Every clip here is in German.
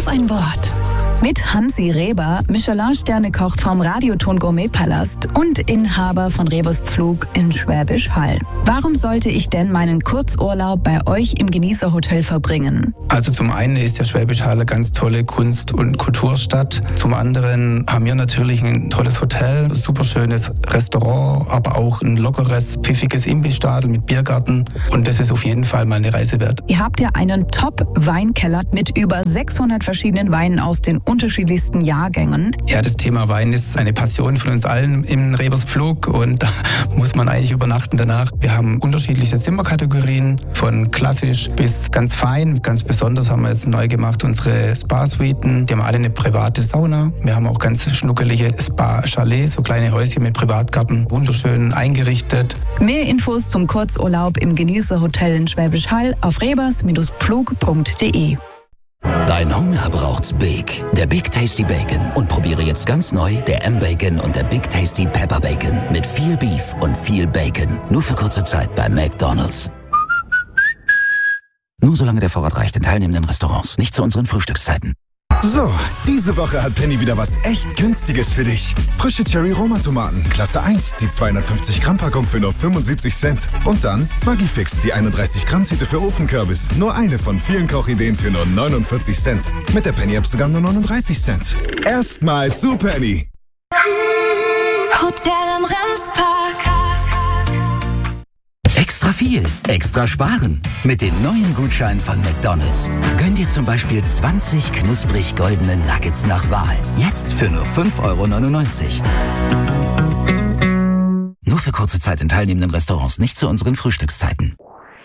auf ein Wort. Mit Hansi Reber, Michelin-Sterne-Koch vom Radioton Gourmet-Palast und Inhaber von Rebers Pflug in Schwäbisch Hall. Warum sollte ich denn meinen Kurzurlaub bei euch im Genießerhotel verbringen? Also zum einen ist der Schwäbisch Hall eine ganz tolle Kunst- und Kulturstadt. Zum anderen haben wir natürlich ein tolles Hotel, ein super schönes Restaurant, aber auch ein lockeres, pfiffiges Imbissstadel mit Biergarten. Und das ist auf jeden Fall mal eine Reise wert. Ihr habt ja einen Top-Weinkeller mit über 600 verschiedenen Weinen aus den unterschiedlichsten Jahrgängen. Ja, das Thema Wein ist eine Passion von uns allen im Rebers Pflug und da muss man eigentlich übernachten danach. Wir haben unterschiedliche Zimmerkategorien, von klassisch bis ganz fein. Ganz besonders haben wir jetzt neu gemacht unsere Spa-Suiten. Die haben alle eine private Sauna. Wir haben auch ganz schnuckelige Spa-Chalets, so kleine Häuschen mit Privatgarten, wunderschön eingerichtet. Mehr Infos zum Kurzurlaub im Genießerhotel in Schwäbisch Hall auf rebers-pflug.de. Dein Hunger braucht's Big. Der Big Tasty Bacon. Und probiere jetzt ganz neu der M-Bacon und der Big Tasty Pepper Bacon. Mit viel Beef und viel Bacon. Nur für kurze Zeit bei McDonald's. Nur solange der Vorrat reicht in teilnehmenden Restaurants. Nicht zu unseren Frühstückszeiten. So, diese Woche hat Penny wieder was echt Günstiges für dich. Frische Cherry-Roma-Tomaten, Klasse 1, die 250-Gramm-Packung für nur 75 Cent. Und dann Maggi-Fix, die 31-Gramm-Tüte für Ofenkürbis. Nur eine von vielen Kochideen für nur 49 Cent. Mit der Penny-App sogar nur 39 Cent. Erstmal zu Penny. Hotel am Ramspark. Extra viel, extra sparen. Mit den neuen Gutscheinen von McDonald's. Gönn dir zum Beispiel 20 knusprig goldene Nuggets nach Wahl. Jetzt für nur 5,99 €. Nur für kurze Zeit in teilnehmenden Restaurants, nicht zu unseren Frühstückszeiten.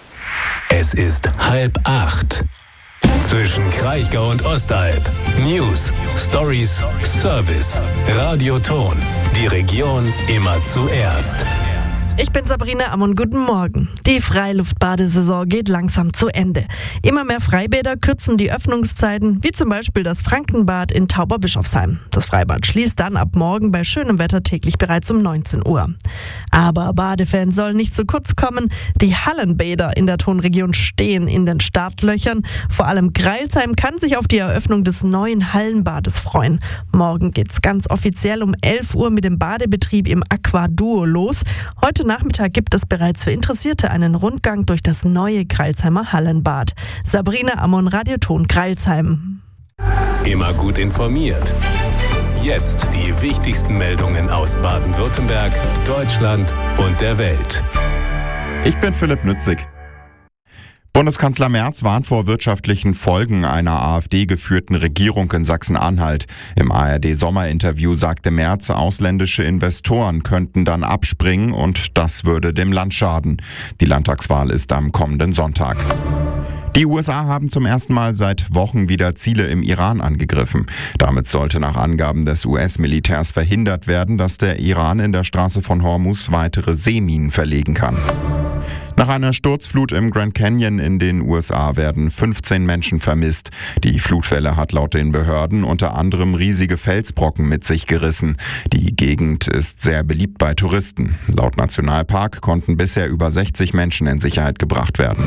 Es ist 7:30. Zwischen Kraichgau und Ostalb. News, Stories, Service. Radioton. Die Region immer zuerst. Ich bin Sabrina Ammon, guten Morgen. Die Freiluftbadesaison geht langsam zu Ende. Immer mehr Freibäder kürzen die Öffnungszeiten, wie zum Beispiel das Frankenbad in Tauberbischofsheim. Das Freibad schließt dann ab morgen bei schönem Wetter täglich bereits um 19 Uhr. Aber Badefans sollen nicht zu kurz kommen. Die Hallenbäder in der Tonregion stehen in den Startlöchern. Vor allem Greilsheim kann sich auf die Eröffnung des neuen Hallenbades freuen. Morgen geht's ganz offiziell um 11 Uhr mit dem Badebetrieb im Aquaduo los. Heute Nachmittag gibt es bereits für Interessierte einen Rundgang durch das neue Greilsheimer Hallenbad. Sabrina Ammon, Radioton Greilsheim. Immer gut informiert. Jetzt die wichtigsten Meldungen aus Baden-Württemberg, Deutschland und der Welt. Ich bin Philipp Nützig. Bundeskanzler Merz warnt vor wirtschaftlichen Folgen einer AfD-geführten Regierung in Sachsen-Anhalt. Im ARD-Sommerinterview sagte Merz, ausländische Investoren könnten dann abspringen und das würde dem Land schaden. Die Landtagswahl ist am kommenden Sonntag. Die USA haben zum ersten Mal seit Wochen wieder Ziele im Iran angegriffen. Damit sollte nach Angaben des US-Militärs verhindert werden, dass der Iran in der Straße von Hormuz weitere Seeminen verlegen kann. Nach einer Sturzflut im Grand Canyon in den USA werden 15 Menschen vermisst. Die Flutwelle hat laut den Behörden unter anderem riesige Felsbrocken mit sich gerissen. Die Gegend ist sehr beliebt bei Touristen. Laut Nationalpark konnten bisher über 60 Menschen in Sicherheit gebracht werden.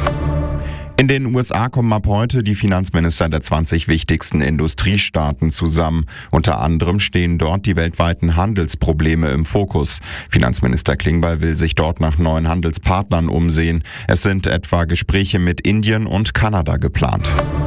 In den USA kommen ab heute die Finanzminister der 20 wichtigsten Industriestaaten zusammen. Unter anderem stehen dort die weltweiten Handelsprobleme im Fokus. Finanzminister Klingbeil will sich dort nach neuen Handelspartnern umsehen. Es sind etwa Gespräche mit Indien und Kanada geplant.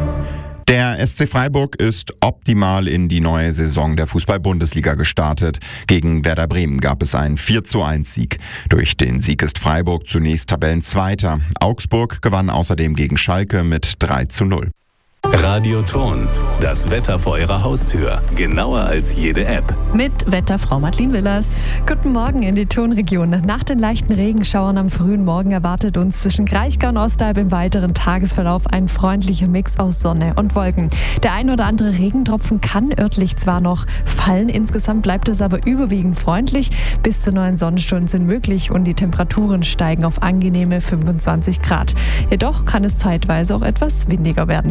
Der SC Freiburg ist optimal in die neue Saison der Fußball-Bundesliga gestartet. Gegen Werder Bremen gab es einen 4:1-Sieg. Durch den Sieg ist Freiburg zunächst Tabellenzweiter. Augsburg gewann außerdem gegen Schalke mit 3:0. Radioton. Das Wetter vor Ihrer Haustür. Genauer als jede App. Mit Wetterfrau Madeleine Willers. Guten Morgen in die Tonregion. Nach den leichten Regenschauern am frühen Morgen erwartet uns zwischen Kraichgau und Ostalb im weiteren Tagesverlauf ein freundlicher Mix aus Sonne und Wolken. Der ein oder andere Regentropfen kann örtlich zwar noch fallen, insgesamt bleibt es aber überwiegend freundlich. Bis zu 9 Sonnenstunden sind möglich und die Temperaturen steigen auf angenehme 25 Grad. Jedoch kann es zeitweise auch etwas windiger werden. Schauen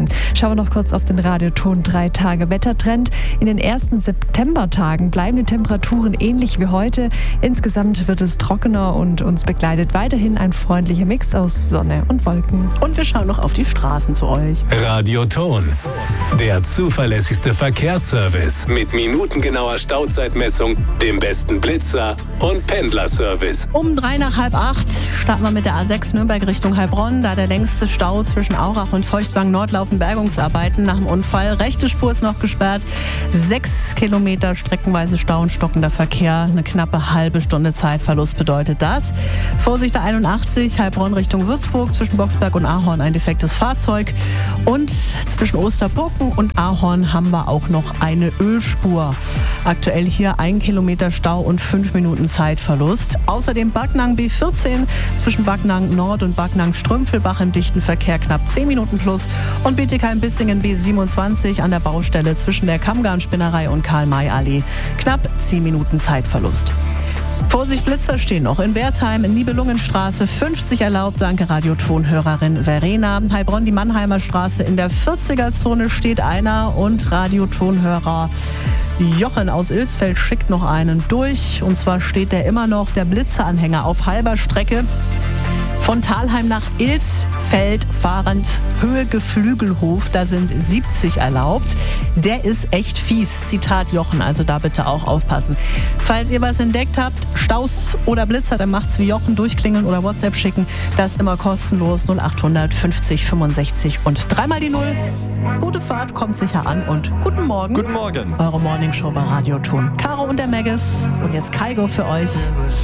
schauen wir noch kurz auf den Radioton 3-Tage-Wettertrend. In den ersten Septembertagen bleiben die Temperaturen ähnlich wie heute. Insgesamt wird es trockener und uns begleitet weiterhin ein freundlicher Mix aus Sonne und Wolken. Und wir schauen noch auf die Straßen zu euch. Radioton, der zuverlässigste Verkehrsservice mit minutengenauer Stauzeitmessung, dem besten Blitzer und Pendlerservice. Um 7:03 starten wir mit der A6 Nürnberg Richtung Heilbronn. Da der längste Stau zwischen Aurach und Feuchtwang Nord laufen Bergungsarbeiten nach dem Unfall. Rechte Spur ist noch gesperrt. 6 Kilometer streckenweise Stau und stockender Verkehr. Eine knappe halbe Stunde Zeitverlust bedeutet das. Vorsicht der 81 Heilbronn Richtung Würzburg. Zwischen Boxberg und Ahorn ein defektes Fahrzeug. Und zwischen Osterburken und Ahorn haben wir auch noch eine Ölspur. Aktuell hier 1 Kilometer Stau und 5 Minuten Zeitverlust. Außerdem Backnang B14 zwischen Backnang Nord und Backnang Strümpfelbach im dichten Verkehr knapp 10 Minuten plus. Und Bietigheim-Bissingen B27 an der Baustelle zwischen der Kammgarnspinnerei und Karl-May-Allee. Knapp 10 Minuten Zeitverlust. Vorsicht, Blitzer stehen noch in Wertheim, in Nibelungenstraße 50 erlaubt, danke Radiotonhörerin Verena. Heilbronn, die Mannheimer Straße, in der 40er-Zone steht einer und Radiotonhörer Jochen aus Ilsfeld schickt noch einen durch. Und zwar steht der immer noch, der Blitzeranhänger, auf halber Strecke. Von Thalheim nach Ilsfeld fahrend Höhe Geflügelhof, da sind 70 erlaubt. Der ist echt fies, Zitat Jochen, also da bitte auch aufpassen. Falls ihr was entdeckt habt, Staus oder Blitzer, dann macht's wie Jochen, durchklingeln oder WhatsApp schicken. Das ist immer kostenlos, 0800 50 65 und 3 mal die 0. Gute Fahrt, kommt sicher an und guten Morgen. Guten Morgen. Eure Morningshow bei Radioton. Caro und der Maggis und jetzt Kaigo für euch.